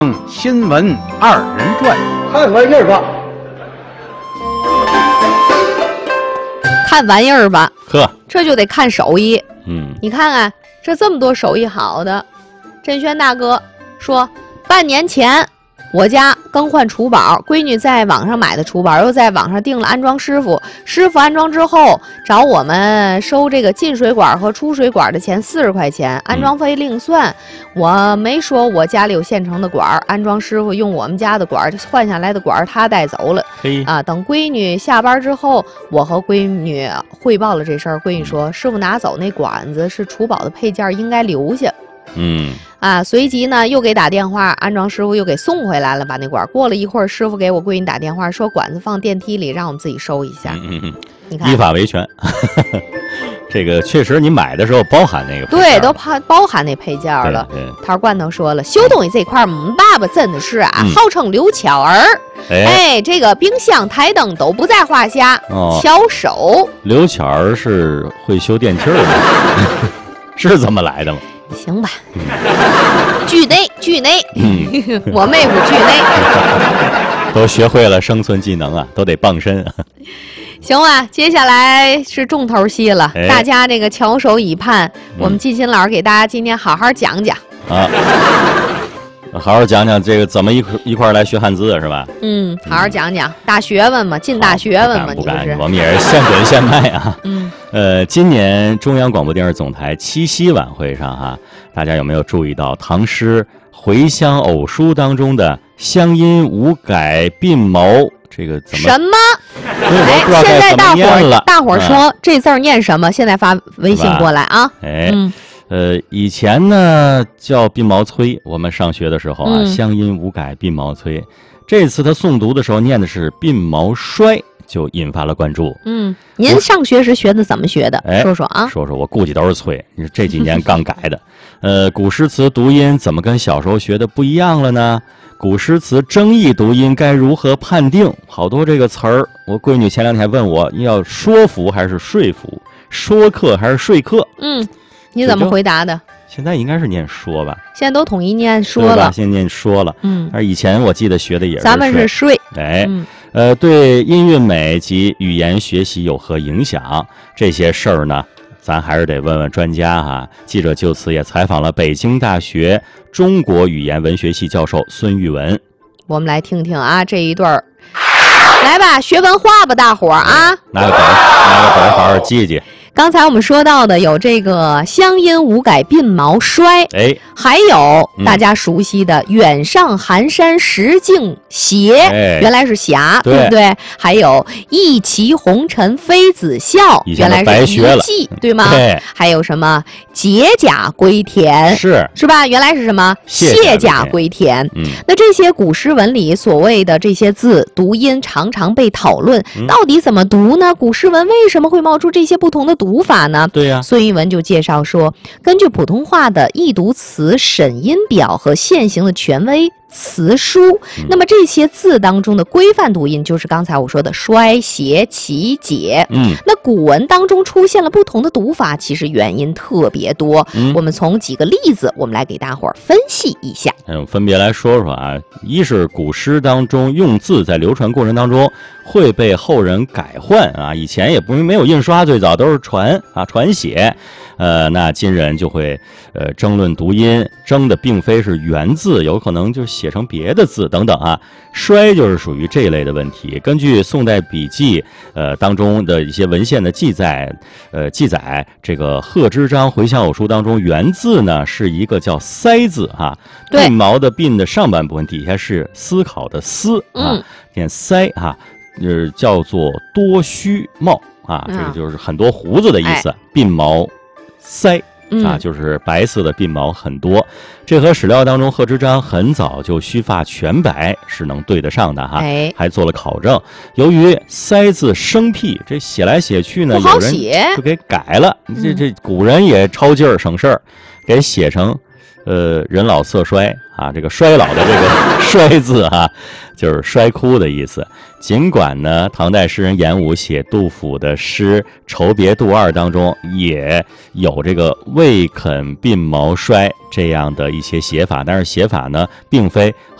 新闻二人转， 看玩意儿吧， 看玩意儿吧， 呵， 这就得看手艺。 嗯， 你看看这么多手艺好的，振轩大哥说，半年前我家更换厨宝，闺女在网上买的厨宝，又在网上订了安装师傅，师傅安装之后找我们收这个进水管和出水管的钱40块钱，安装费另算。我没说我家里有现成的管，安装师傅用我们家的管换下来的管他带走了。等闺女下班之后，我和闺女汇报了这事儿，闺女说师傅拿走那管子是厨宝的配件，应该留下。随即呢又给打电话，安装师傅又给送回来了，把那管。过了一会儿，师傅给我闺女打电话说管子放电梯里，让我们自己收一下。你看， 依法维权。这个确实，你买的时候包含那个配件， 对，都包含那配件了。桃罐头说了，修东西这块，我们爸爸真的是号称刘巧儿。这个冰箱、台灯都不在话下，巧手。 刘巧儿是会修电器的，是这么来的吗？ 行吧，剧内，我妹夫剧内， 都学会了生存技能啊，都得傍身。 行吧，接下来是重头戏了，大家这个翘首以盼。我们季新老师给大家今天好好讲讲啊，好好讲讲这个怎么一块来学汉字是吧？ 好好讲讲大学问嘛，进大学问嘛， 不敢，我们也是现滚现卖啊。今年中央广播电视总台七夕晚会上大家有没有注意到唐诗《回乡偶书》当中的乡音无改鬓毛？这个怎么什么？ 现在大伙儿说这字儿念什么？现在发微信过来啊。 以前呢叫鬓毛催，我们上学的时候乡音无改鬓毛催。这次他诵读的时候念的是鬓毛衰，就引发了关注。 您上学时学的怎么学的？说说啊。 说我估计都是催，你这几年刚改的。古诗词读音怎么跟小时候学的不一样了呢？古诗词争议读音该如何判定？好多这个词儿，我闺女前2天问我，要说服还是说服？说客还是说客？ 你怎么回答的？ 现在应该是念说吧， 现在都统一念说了， 现在念说了。而以前我记得学的也是咱们是睡。 对音韵美及语言学习有何影响？这些事儿呢，咱还是得问问专家记者就此也采访了北京大学中国语言文学系教授孙玉文。 我们来听听这一段。来吧，学文化吧，大伙儿拿个本好好记记。 刚才我们说到的有这个乡音无改鬓毛衰，还有大家熟悉的远上寒山石径斜，原来是霞，对不对？还有一骑红尘妃子笑，原来是遗迹，对吗？还有什么解甲归田，是吧？原来是什么卸甲归田。那这些古诗文里所谓的这些字读音常常被讨论，到底怎么读呢？古诗文为什么会冒出这些不同的读法呢？ 对呀， 孙玉文就介绍说，根据普通话的易读词审音表和现行的权威词书，那么这些字当中的规范读音就是刚才我说的衰、斜、起、解。那古文当中出现了不同的读法，其实原因特别多。我们从几个例子，我们来给大伙儿分析一下。 分别来说说一是古诗当中用字在流传过程当中会被后人改换以前也没有印刷，最早都是传写。那今人就会争论读音，争的并非是原字，有可能就写成别的字等等衰就是属于这一类的问题。根据宋代笔记当中的一些文献的记载这个贺知章回乡偶书当中原字呢是一个叫塞字鬓毛的鬓的上半部分底下是思考的思念塞叫做多须帽这个就是很多胡子的意思，鬓毛塞就是白色的鬓毛很多。这和史料当中贺知章很早就须发全白是能对得上的还做了考证。由于塞字生僻，这写来写去呢，有人就给改了。这古人也抄劲儿省事儿，给写成人老色衰啊，这个衰老的这个衰字啊，就是衰枯的意思。尽管呢，唐代诗人严武写杜甫的诗《愁别杜二》当中也有这个未肯鬓毛衰这样的一些写法，但是写法呢，并非